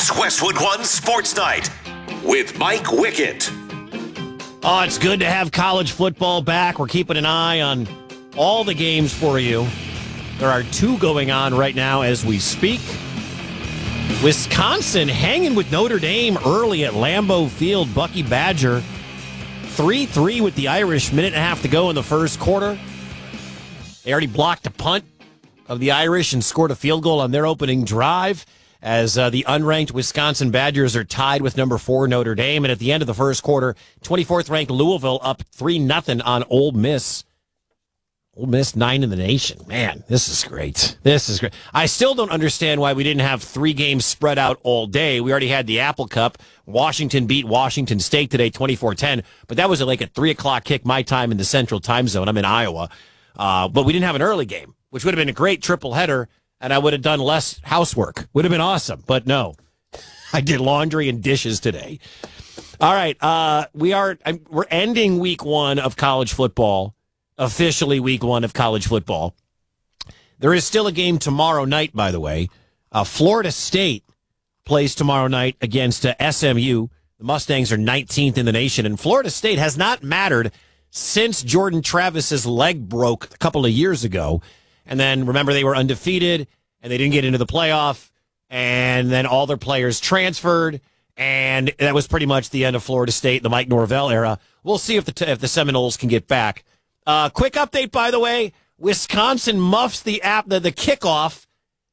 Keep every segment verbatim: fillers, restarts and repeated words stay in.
It's Westwood One Sports Night with Mike Wickett. Oh, it's good to have college football back. We're keeping an eye on all the games for you. There are two going on right now as we speak. Wisconsin hanging with Notre Dame early at Lambeau Field. Bucky Badger three three with the Irish. Minute and a half to go in the first quarter. They already blocked a punt of the Irish and scored a field goal on their opening drive as uh, the unranked Wisconsin Badgers are tied with number four Notre Dame. And at the end of the first quarter, twenty-fourth ranked Louisville up three nothing on Ole Miss. Ole Miss, nine in the nation. Man, this is great. This is great. I still don't understand why we didn't have three games spread out all day. We already had the Apple Cup. Washington beat Washington State today, twenty-four ten. But that was like a three o'clock kick my time in the Central Time Zone. I'm in Iowa. Uh, but we didn't have an early game, which would have been a great triple header, and I would have done less housework. Would have been awesome. But no, I did laundry and dishes today. All right, uh, we are I'm, we're ending week one of college football. Officially week one of college football. There is still a game tomorrow night, by the way. Uh, Florida State plays tomorrow night against uh, S M U. The Mustangs are nineteenth in the nation, and Florida State has not mattered since Jordan Travis's leg broke a couple of years ago. And then, remember, they were undefeated, and they didn't get into the playoff, and then all their players transferred, and that was pretty much the end of Florida State, the Mike Norvell era. We'll see if the, t- if the Seminoles can get back. Uh, quick update, by the way. Wisconsin muffs the app, the, the kickoff.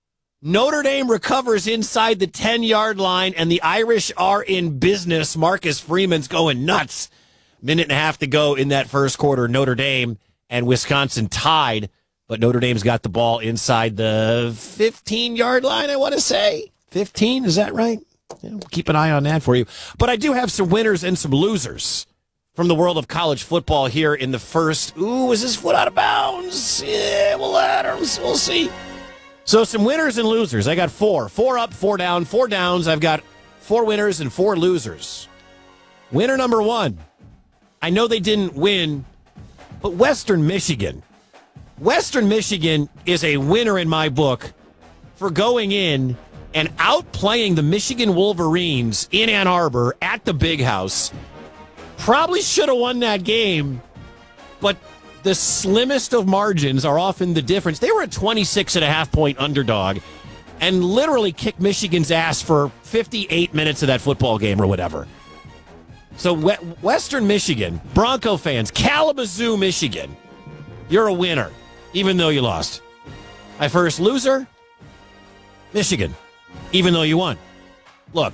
Notre Dame recovers inside the ten-yard line, and the Irish are in business. Marcus Freeman's going nuts. Minute and a half to go in that first quarter. Notre Dame and Wisconsin tied, but Notre Dame's got the ball inside the fifteen-yard line, I want to say. fifteen, is that right? Yeah, we'll keep an eye on that for you. But I do have some winners and some losers from the world of college football here in the first. Ooh, is his foot out of bounds? Yeah, we'll let him. We'll see. So some winners and losers. I got four. Four up, four down, four downs. I've got four winners and four losers. Winner number one. I know they didn't win, but Western Michigan. Western Michigan is a winner in my book for going in and outplaying the Michigan Wolverines in Ann Arbor at the Big House. Probably should have won that game, but the slimmest of margins are often the difference. They were a twenty-six and a half point underdog and literally kicked Michigan's ass for fifty-eight minutes of that football game or whatever. So Western Michigan, Bronco fans, Kalamazoo, Michigan, you're a winner, even though you lost. My first loser, Michigan, even though you won. Look,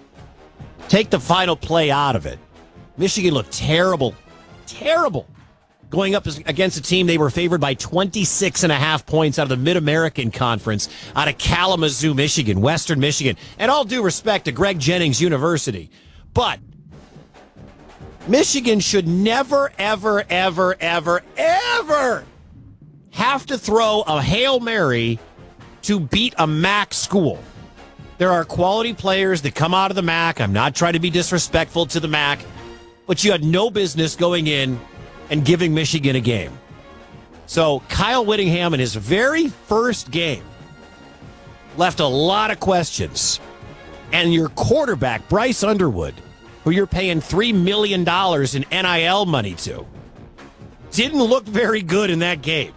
take the final play out of it. Michigan looked terrible, terrible, going up against a team they were favored by twenty-six and a half points out of the Mid-American Conference, out of Kalamazoo, Michigan, Western Michigan. And all due respect to Greg Jennings University, but Michigan should never, ever, ever, ever, ever have to throw a Hail Mary to beat a M A C school. There are quality players that come out of the M A C. I'm not trying to be disrespectful to the M A C. But you had no business going in and giving Michigan a game. So Kyle Whittingham in his very first game left a lot of questions. And your quarterback, Bryce Underwood, who you're paying three million dollars in N I L money to, didn't look very good in that game.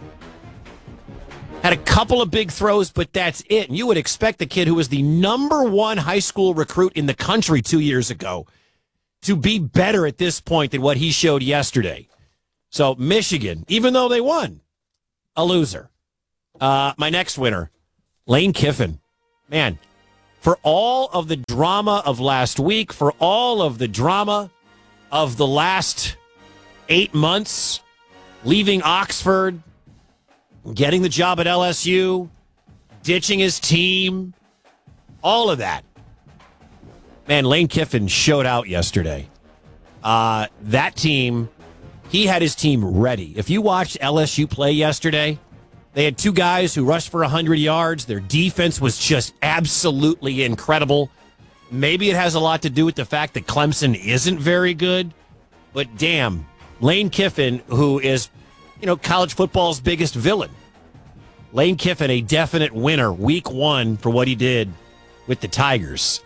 Had a couple of big throws, but that's it. And you would expect the kid who was the number one high school recruit in the country two years ago to be better at this point than what he showed yesterday. So Michigan, even though they won, a loser. Uh, my next winner, Lane Kiffin. Man, for all of the drama of last week, for all of the drama of the last eight months, leaving Oxford, getting the job at L S U, ditching his team, all of that. Man, Lane Kiffin showed out yesterday. Uh, that team, he had his team ready. If you watched L S U play yesterday, they had two guys who rushed for one hundred yards. Their defense was just absolutely incredible. Maybe it has a lot to do with the fact that Clemson isn't very good. But damn, Lane Kiffin, who is, you know, college football's biggest villain. Lane Kiffin, a definite winner week one for what he did with the Tigers.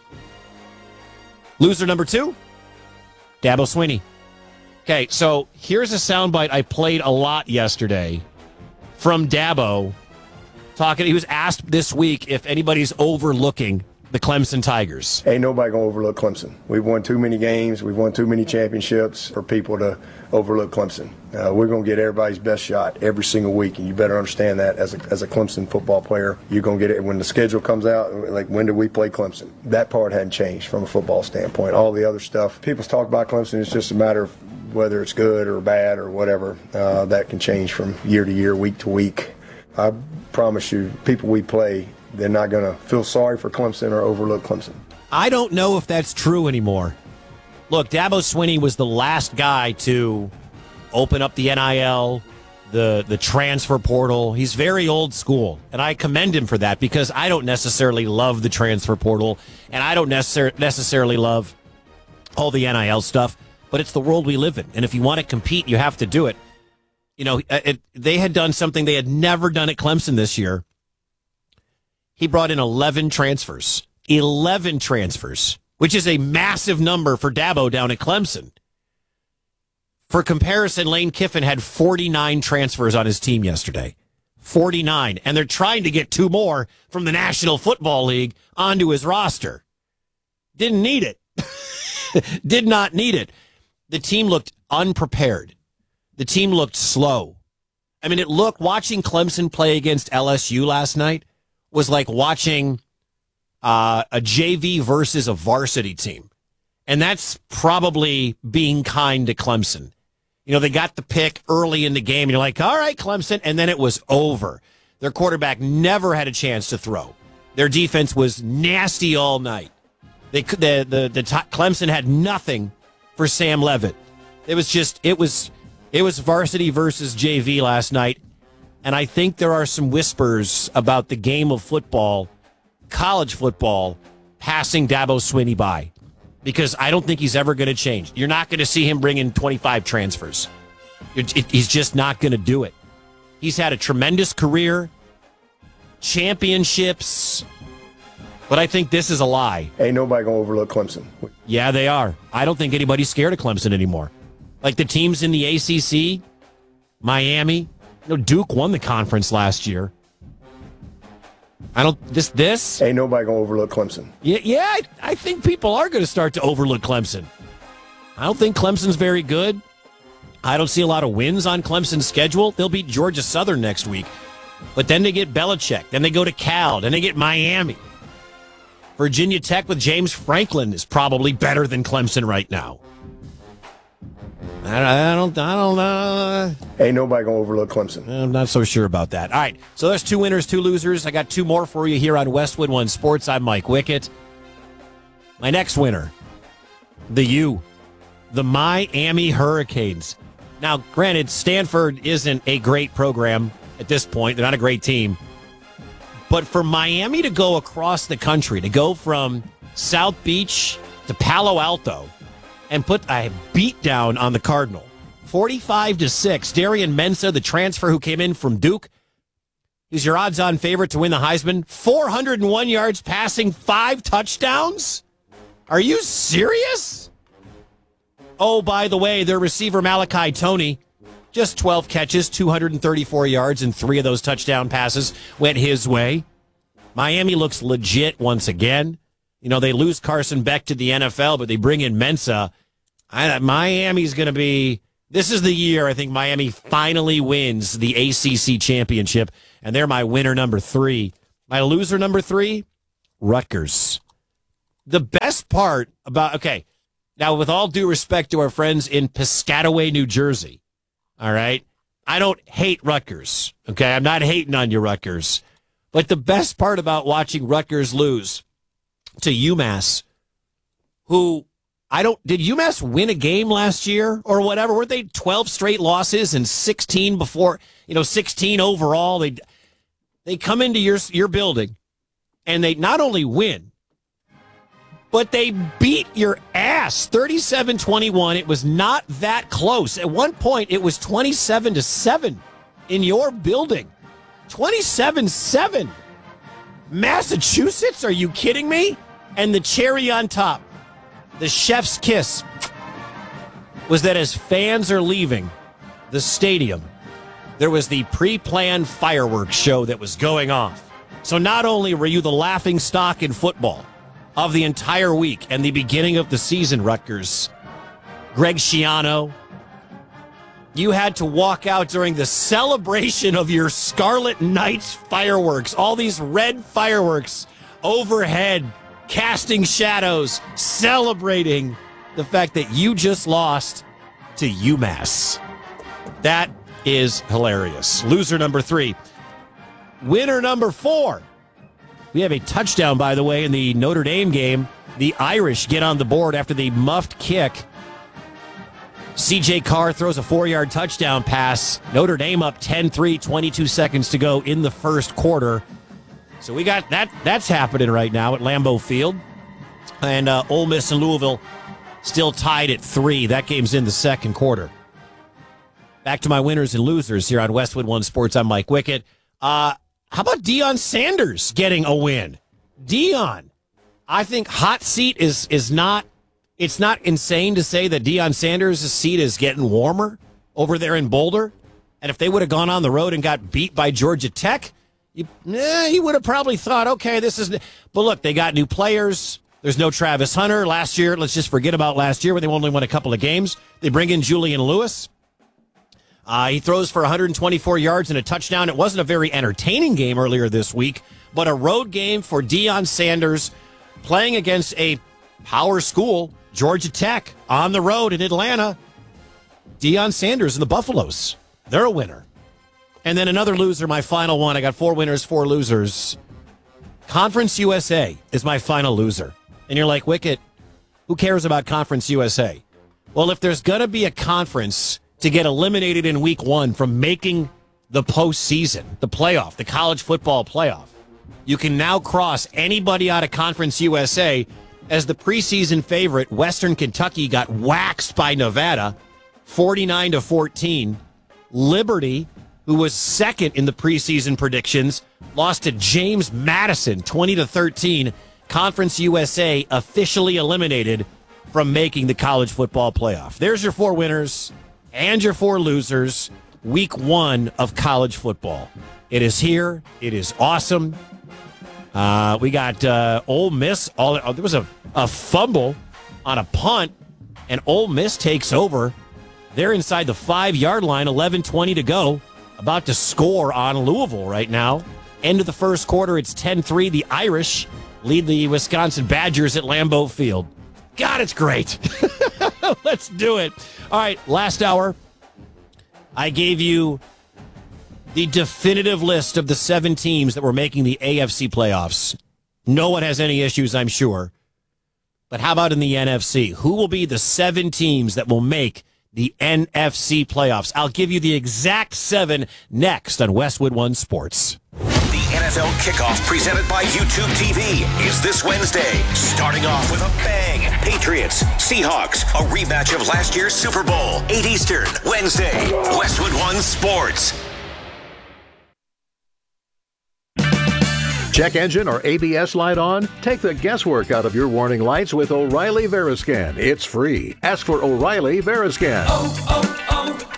Loser number two, Dabo Swinney. Okay, so here's a soundbite I played a lot yesterday from Dabo talking. He was asked this week if anybody's overlooking the Clemson Tigers. Ain't nobody going to overlook Clemson. We've won too many games. We've won too many championships for people to overlook Clemson. Uh, we're going to get everybody's best shot every single week, and you better understand that as a, as a Clemson football player. You're going to get it when the schedule comes out, like when do we play Clemson? That part hadn't changed from a football standpoint. All the other stuff, people talk about Clemson, it's just a matter of whether it's good or bad or whatever. Uh, that can change from year to year, week to week. I promise you, people we play, they're not going to feel sorry for Clemson or overlook Clemson. I don't know if that's true anymore. Look, Dabo Swinney was the last guy to open up the N I L, the, the transfer portal. He's very old school, and I commend him for that because I don't necessarily love the transfer portal, and I don't necessar- necessarily love all the N I L stuff, but it's the world we live in, and if you want to compete, you have to do it. You know, it, they had done something they had never done at Clemson this year. He brought in eleven transfers. eleven transfers, which is a massive number for Dabo down at Clemson. For comparison, Lane Kiffin had forty-nine transfers on his team yesterday. forty-nine. And they're trying to get two more from the National Football League onto his roster. Didn't need it. Did not need it. The team looked unprepared. The team looked slow. I mean, it looked, watching Clemson play against L S U last night was like watching uh, a J V versus a varsity team. And that's probably being kind to Clemson. You know, they got the pick early in the game, and you're like, all right, Clemson, and then it was over. Their quarterback never had a chance to throw. Their defense was nasty all night. They the the, the Clemson had nothing for Sam Leavitt. It was just, it was, it was varsity versus J V last night. And I think there are some whispers about the game of football, college football, passing Dabo Swinney by. Because I don't think he's ever going to change. You're not going to see him bring in twenty-five transfers. He's just not going to do it. He's had a tremendous career, championships, but I think this is a lie. Ain't nobody going to overlook Clemson. Yeah, they are. I don't think anybody's scared of Clemson anymore. Like the teams in the A C C, Miami. You know, Duke won the conference last year. I don't, this, this? Ain't nobody going to overlook Clemson. Yeah, yeah, I, I think people are going to start to overlook Clemson. I don't think Clemson's very good. I don't see a lot of wins on Clemson's schedule. They'll beat Georgia Southern next week. But then they get Belichick. Then they go to Cal. Then they get Miami. Virginia Tech with James Franklin is probably better than Clemson right now. I don't, I don't know. Ain't nobody going to overlook Clemson. I'm not so sure about that. All right, so there's two winners, two losers. I got two more for you here on Westwood One Sports. I'm Mike Wickett. My next winner, the U, the Miami Hurricanes. Now, granted, Stanford isn't a great program at this point. They're not a great team. But for Miami to go across the country, to go from South Beach to Palo Alto, and put a beat down on the Cardinal. forty-five to six. Darian Mensah, the transfer who came in from Duke, he's your odds-on favorite to win the Heisman. four hundred one yards passing, five touchdowns? Are you serious? Oh, by the way, their receiver Malachi Toney, just twelve catches, two hundred thirty-four yards, and three of those touchdown passes went his way. Miami looks legit once again. You know, they lose Carson Beck to the N F L, but they bring in Mensah. I, Miami's going to be, this is the year I think Miami finally wins the A C C championship, and they're my winner number three. My loser number three, Rutgers. The best part about, okay, now with all due respect to our friends in Piscataway, New Jersey, all right, I don't hate Rutgers, okay? I'm not hating on you, Rutgers. But the best part about watching Rutgers lose to UMass, who I don't, did UMass win a game last year or whatever? Were they twelve straight losses and sixteen before, you know, sixteen overall? They they come into your your building and they not only win, but they beat your ass thirty-seven twenty-one. It was not that close. At one point, it was twenty-seven to seven in your building. twenty-seven seven. Massachusetts? Are you kidding me? And the cherry on top, the chef's kiss, was that as fans are leaving the stadium, there was the pre-planned fireworks show that was going off. So not only were you the laughing stock in football of the entire week and the beginning of the season, Rutgers, Greg Schiano, you had to walk out during the celebration of your Scarlet Knights fireworks, all these red fireworks overhead, casting shadows, celebrating the fact that you just lost to UMass. That is hilarious. Loser number three. Winner number four. We have a touchdown, by the way, in the Notre Dame game. The Irish get on the board after the muffed kick. C J Carr throws a four-yard touchdown pass. Notre Dame up ten three, twenty-two seconds to go in the first quarter. So we got that. That's happening right now at Lambeau Field. And uh, Ole Miss and Louisville still tied at three. That game's in the second quarter. Back to my winners and losers here on Westwood One Sports. I'm Mike Wickett. Uh, how about Deion Sanders getting a win? Deion, I think hot seat is is not, it's not insane to say that Deion Sanders' seat is getting warmer over there in Boulder. And if they would have gone on the road and got beat by Georgia Tech, you, eh, he would have probably thought, okay, this is... But look, they got new players. There's no Travis Hunter. Last year, let's just forget about last year when they only won a couple of games. They bring in Julian Lewis. Uh, he throws for one hundred twenty-four yards and a touchdown. It wasn't a very entertaining game earlier this week, but a road game for Deion Sanders playing against a power school, Georgia Tech, on the road in Atlanta. Deion Sanders and the Buffaloes. They're a winner. And then another loser, my final one. I got four winners, four losers. Conference U S A is my final loser. And you're like, Wickett, who cares about Conference U S A? Well, if there's going to be a conference to get eliminated in week one from making the postseason, the playoff, the college football playoff, you can now cross anybody out of Conference U S A as the preseason favorite. Western Kentucky got waxed by Nevada, forty-nine to fourteen. Liberty, who was second in the preseason predictions, lost to James Madison, twenty to thirteen. Conference U S A officially eliminated from making the college football playoff. There's your four winners and your four losers. Week one of college football. It is here. It is awesome. Uh, we got uh, Ole Miss. All oh, there was a, a fumble on a punt, and Ole Miss takes over. They're inside the five-yard line, eleven twenty to go. About to score on Louisville right now. End of the first quarter, it's ten three. The Irish lead the Wisconsin Badgers at Lambeau Field. God, it's great. Let's do it. All right, last hour, I gave you the definitive list of the seven teams that were making the A F C playoffs. No one has any issues, I'm sure. But how about in the N F C? Who will be the seven teams that will make the N F C playoffs? I'll give you the exact seven next on Westwood One Sports. The N F L kickoff presented by YouTube T V is this Wednesday. Starting off with a bang. Patriots, Seahawks, a rematch of last year's Super Bowl. eight Eastern, Wednesday. Westwood One Sports. Check engine or A B S light on? Take the guesswork out of your warning lights with O'Reilly Veriscan. It's free. Ask for O'Reilly Veriscan. Oh,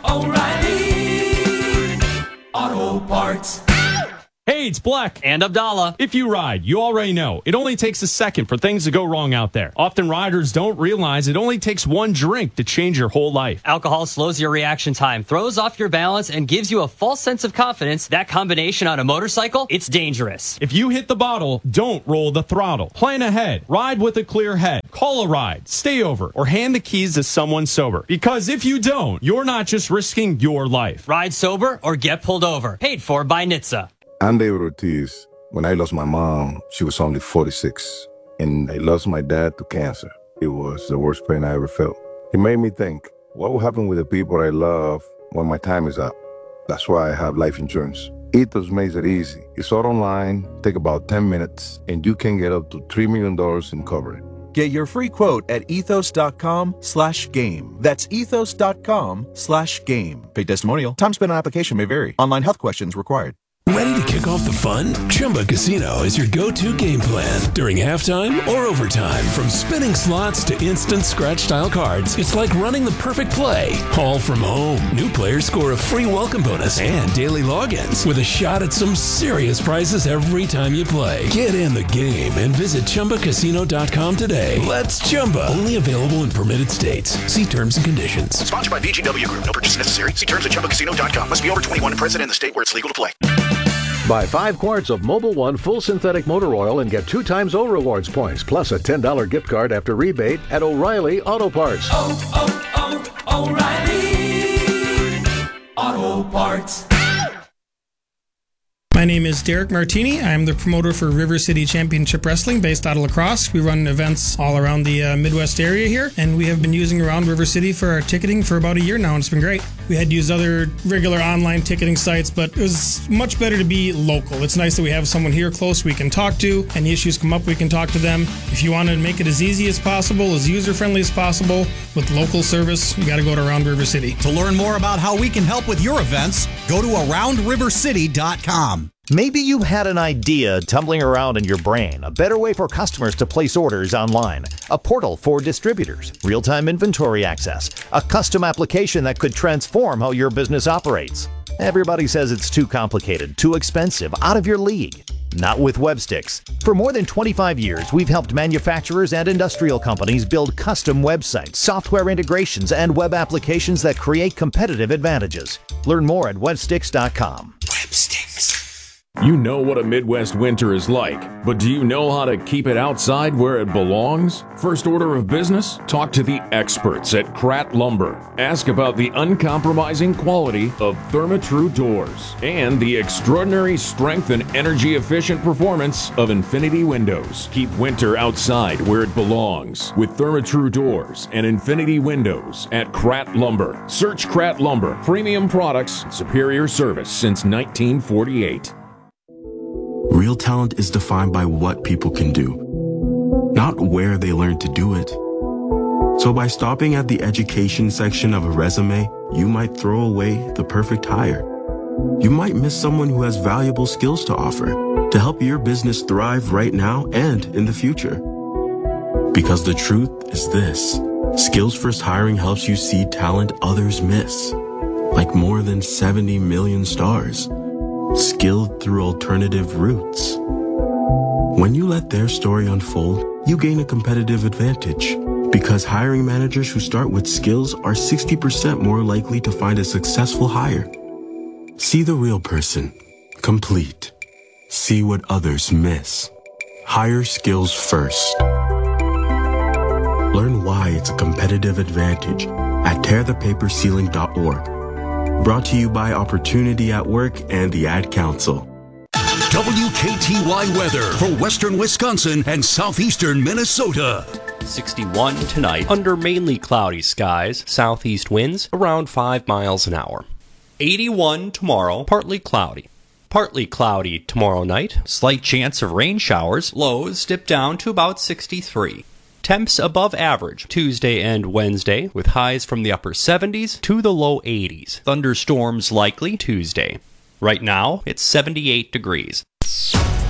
oh, oh, O'Reilly Auto Parts. Hey, it's Black. And Abdallah. If you ride, you already know. It only takes a second for things to go wrong out there. Often riders don't realize it only takes one drink to change your whole life. Alcohol slows your reaction time, throws off your balance, and gives you a false sense of confidence. That combination on a motorcycle, it's dangerous. If you hit the bottle, don't roll the throttle. Plan ahead. Ride with a clear head. Call a ride, stay over, or hand the keys to someone sober. Because if you don't, you're not just risking your life. Ride sober or get pulled over. Paid for by N H T S A. I'm David Ortiz. When I lost my mom, she was only forty-six. And I lost my dad to cancer. It was the worst pain I ever felt. It made me think, what will happen with the people I love when my time is up? That's why I have life insurance. Ethos makes it easy. It's all online, take about ten minutes, and you can get up to three million dollars in coverage. Get your free quote at ethos.com slash game. That's ethos.com slash game. Paid testimonial. Time spent on application may vary. Online health questions required. Ready to kick off the fun? Chumba Casino is your go-to game plan during halftime or overtime. From spinning slots to instant scratch-style cards, it's like running the perfect play, all from home. New players score a free welcome bonus and daily logins with a shot at some serious prizes every time you play. Get in the game and visit Chumba Casino dot com today. Let's Chumba. Only available in permitted states. See terms and conditions. Sponsored by V G W Group. No purchase necessary. See terms at Chumba Casino dot com. Must be over twenty-one and present in the state where it's legal to play. Buy five quarts of Mobil One full synthetic motor oil and get two times O Rewards points, plus a ten dollars gift card after rebate at O'Reilly Auto Parts. Oh, oh, oh, O'Reilly Auto Parts. My name is Derek Martini. I'm the promoter for River City Championship Wrestling based out of La Crosse. We run events all around the uh, Midwest area here, and we have been using Around River City for our ticketing for about a year now, and it's been great. We had to use other regular online ticketing sites, but it was much better to be local. It's nice that we have someone here close we can talk to. Any issues come up, we can talk to them. If you want to make it as easy as possible, as user-friendly as possible, with local service, you got to go to Around River City. To learn more about how we can help with your events, go to around river city dot com. Maybe you had an idea tumbling around in your brain, a better way for customers to place orders online, a portal for distributors, real-time inventory access, a custom application that could transform how your business operates. Everybody says it's too complicated, too expensive, out of your league. Not with Websticks. For more than twenty-five years, we've helped manufacturers and industrial companies build custom websites, software integrations, and web applications that create competitive advantages. Learn more at websticks dot com. Websticks. You know what a Midwest winter is like, but do you know how to keep it outside where it belongs? First order of business? Talk to the experts at Kratt Lumber. Ask about the uncompromising quality of Therma-Tru doors and the extraordinary strength and energy-efficient performance of Infinity windows. Keep winter outside where it belongs with Therma-Tru doors and Infinity windows at Kratt Lumber. Search Kratt Lumber. Premium products, superior service since nineteen forty-eight. Real talent is defined by what people can do, not where they learn to do it. So by stopping at the education section of a resume, you might throw away the perfect hire. You might miss someone who has valuable skills to offer to help your business thrive right now and in the future. Because the truth is this: Skills First Hiring helps you see talent others miss, like more than seventy million stars. Skilled through alternative routes. When you let their story unfold, you gain a competitive advantage because hiring managers who start with skills are sixty percent more likely to find a successful hire. See the real person. Complete. See what others miss. Hire skills first. Learn why it's a competitive advantage at tear the paper ceiling dot org. Brought to you by Opportunity at Work and the Ad Council. W K T Y weather for western Wisconsin and southeastern Minnesota. sixty-one tonight under mainly cloudy skies, southeast winds around five miles an hour. eighty-one tomorrow, partly cloudy. Partly cloudy tomorrow night, slight chance of rain showers, lows dip down to about sixty-three. Temps above average Tuesday and Wednesday, with highs from the upper seventies to the low eighties. Thunderstorms likely Tuesday. Right now, it's seventy-eight degrees.